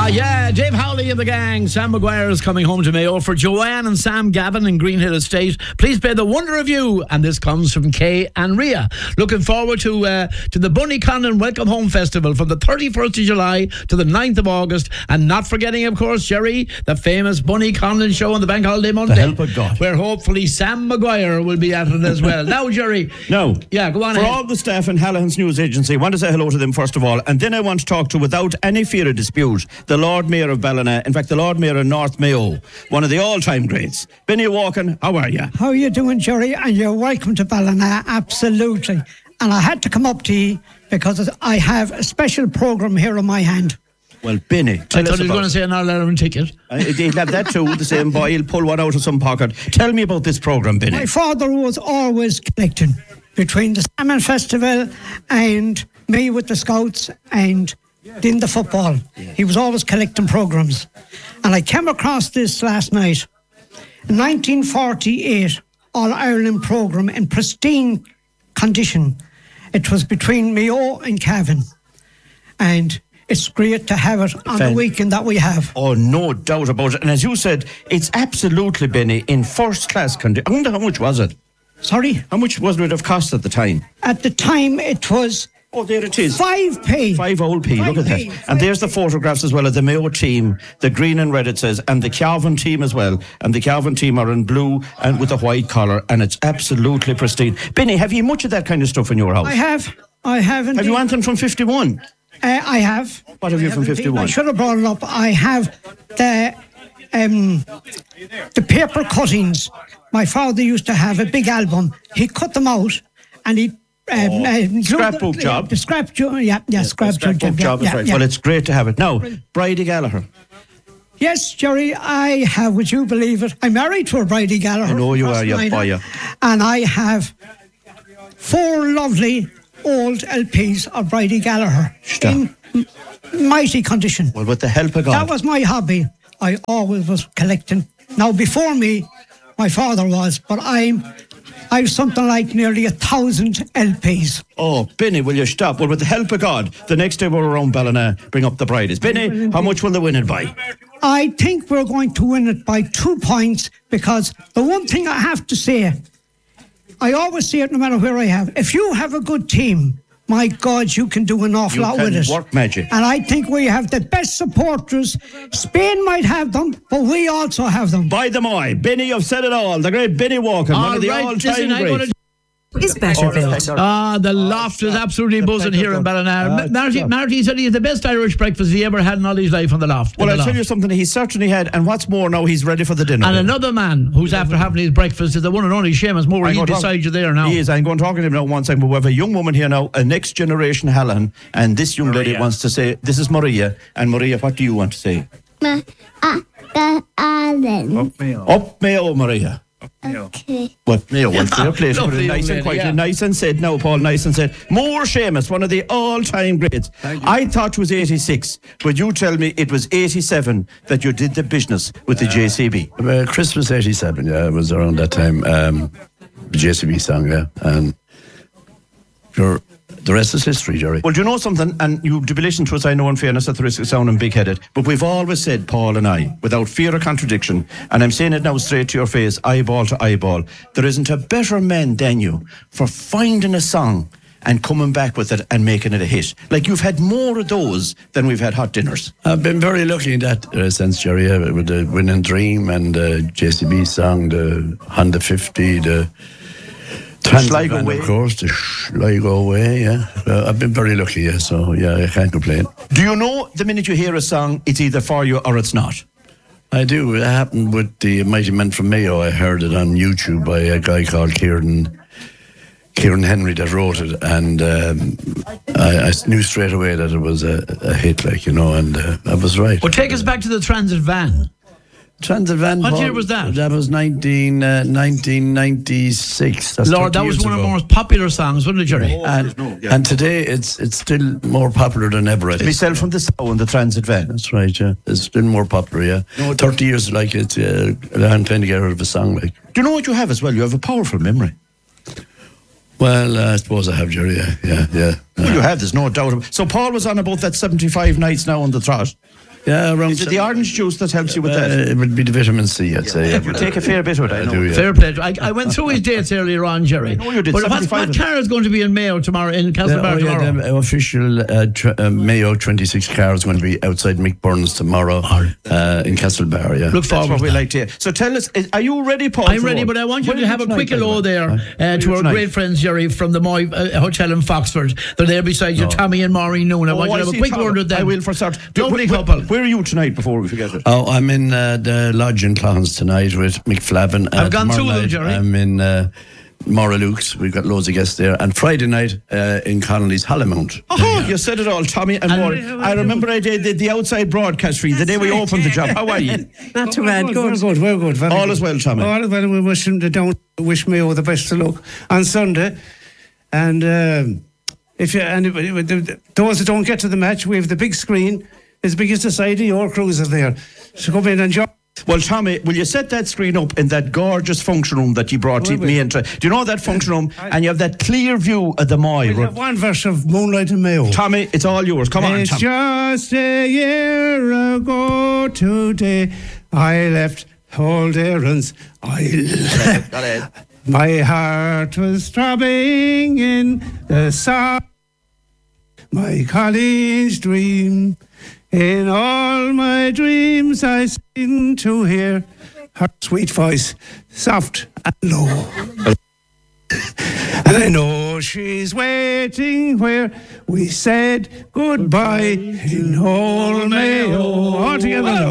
Yeah, Dave Howley and the gang. Sam Maguire is coming home to Mayo for Joanne and Sam Gavin in Greenhill Estate. Please play The Wonder of You. And this comes from Kay and Ria. Looking forward to the Bunny Conlon Welcome Home Festival from the 31st of July to the 9th of August. And not forgetting, of course, Jerry, the famous Bunny Conlon show on the Bank Holiday Monday. The help of God. Where hopefully Sam Maguire will be at it as well. Now, Jerry. No. Yeah, go on For ahead. all the staff in Hallahan's News Agency, I want to say hello to them first of all. And then I want to talk to, without any fear of dispute, the Lord Mayor of Ballina. In fact, the Lord Mayor of North Mayo. One of the all-time greats. Benny Walken, how are you? How are you doing, Jerry? And you're welcome to Ballina, absolutely. And I had to come up to you because I have a special programme here on my hand. Well, Benny, I thought he was going to say an All-Ireland ticket. He'll have that too, the same boy. He'll pull one out of some pocket. Tell me about this programme, Benny. My father was always collecting between the Salmon Festival and me with the Scouts and in the football. He was always collecting programmes. And I came across this last night. 1948 All-Ireland programme in pristine condition. It was between Mayo and Cavan. And it's great to have it on the weekend that we have. Oh, no doubt about it. And as you said, it's absolutely, Benny, in first-class condition. I wonder how much was it? Sorry? How much would it have cost at the time? At the time, it was... Oh, there it is. 5p. 5 old P, look at that. And there's the photographs as well of the Mayo team, the green and red it says, and the Cavan team as well. And the Cavan team are in blue and with a white collar, and it's absolutely pristine. Benny, have you much of that kind of stuff in your house? I have indeed. Have you anything from 51? I have. What have you from 51? I should have brought it up. I have the paper cuttings. My father used to have a big album. He cut them out and he scrapbook job. The scrapbook job. Is right. Well, it's great to have it. Now, Bridie Gallagher. Yes, Jerry, I have, would you believe it? I'm married to a Bridie Gallagher. I know you are, you boy. And I have 4 lovely old LPs of Bridie Gallagher in mighty condition. Well, with the help of God. That was my hobby. I always was collecting. Now, before me, my father was, but I've something like nearly 1,000 LPs. Oh, Benny, will you stop? Well, with the help of God, the next day we're around Ballina, bring up the Brides. Benny, how much will they win it by? I think we're going to win it by 2 points, because the one thing I have to say, I always say it no matter where I have, if you have a good team, my God, you can do an awful lot with it. Work magic. And I think we have the best supporters. Spain might have them, but we also have them. By the way, Benny, you've said it all. The great Benny Walken, one of the all-time greats. Is better built. The loft is absolutely buzzing here in Ballina. Marty said he had the best Irish breakfast he ever had in all his life on the loft. Well, I'll tell you something, he certainly had, and what's more, now he's ready for the dinner. And another man who's after having his breakfast is the one and only Seamus Moore. He's beside you there now. He is. I'm going to talk to him now one second, but we have a young woman here now, a next generation Hallahan, and this young lady wants to say, this is Maria, and Maria, what do you want to say? Up Mayo, Maria. Okay. What Mayo? Well, fair play. Nice and quiet, nice and said. Now, Paul, nice and said. More Seamus, one of the all-time greats. I thought it was 86, but you tell me it was 87 that you did the business with the JCB. Christmas 87, yeah, it was around that time. The JCB song, yeah, and the rest is history, Jerry. Well, do you know something? And you've be listening to us, I know, in fairness, at the risk of sounding big-headed, but we've always said, Paul and I, without fear of contradiction, and I'm saying it now straight to your face, eyeball to eyeball, there isn't a better man than you for finding a song and coming back with it and making it a hit. Like, you've had more of those than we've had hot dinners. I've been very lucky in that sense, Jerry, with the Winning Dream and the JCB song, the Honda 50, the Sligo Way, of course, the Sligo Way, yeah. I've been very lucky, yeah, so yeah, I can't complain. Do you know the minute you hear a song, it's either for you or it's not? I do. It happened with the Mighty Men from Mayo. I heard it on YouTube by a guy called Kieran Henry that wrote it, and I knew straight away that it was a hit, like, you know, and I was right. Well, take us back to the Transit van. Transit van. What year was that? That was 1996. That's Lord, that was one of the most popular songs, wasn't it, Jerry? And today it's still more popular than ever. I think. We sell from the Sow in the Transit van. That's right, yeah. It's still more popular, yeah. 30 years, like, it's a long time to get rid of a song, like. Do you know what you have as well? You have a powerful memory. Well, I suppose I have, Jerry, yeah. Well, you have, there's no doubt about it. So Paul was on about that 75 nights now on the trot. Yeah, around. Is it the orange juice that helps you with that? It would be the vitamin C, I'd say. You take a fair bit of it, I know. do, yeah. Fair play. I went through his dates earlier on, Jerry. know you did, But 75 what car is going to be in Mayo tomorrow, in Castlebar tomorrow? The official Mayo 26 car is going to be outside Mick Burns tomorrow in Castlebar, yeah. Look That's forward what to we that. like to hear. So tell us, are you ready, Paul? I'm ready, but I want you to have a quick hello there to our great friends, Jerry, from the Moy Hotel in Foxford. They're there beside you, Tommy and Maureen Noon. I want you to have a quick word with them. I will for start. Lovely couple. Where are you tonight before we forget it? Oh, I'm in the lodge in Clohans tonight with Mick Flavin. I've gone Tomorrow through them, night, Jerry. I'm in Mora Luke's. We've got loads of guests there. And Friday night in Connolly's Hollymount. Oh, you said it all, Tommy and Maureen. I remember I did the outside broadcast for you the day we opened the job. How are you? Not too bad. Good. We're good. Very All good. is well, Tommy. All is well. We wish Mayo the best of luck on Sunday. And if you anybody, those that don't get to the match, we have the big screen, as big as the side of your cruiser there. So come in and join. Well, Tommy, will you set that screen up in that gorgeous function room that you brought me into? Do you know that function room? And you have that clear view of the Moy. We have one verse of Moonlight in Mayo. Tommy, it's all yours. Come on, It's Tommy. just a year ago today I left old Erin's Isle. My heart was throbbing in the sound. My college dream. In all my dreams I seem to hear her sweet voice, soft and low. And I know she's waiting where we said goodbye in old Mayo. All together now.